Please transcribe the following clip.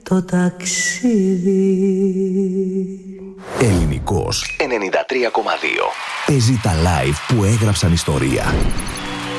το ταξίδι. Ελληνικός 93,2. Παίζει τα live που έγραψαν ιστορία.